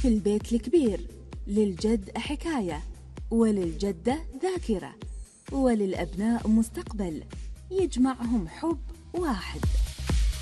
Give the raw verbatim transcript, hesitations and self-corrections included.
في البيت الكبير للجد حكاية، وللجدة ذاكرة، وللأبناء مستقبل، يجمعهم حب واحد.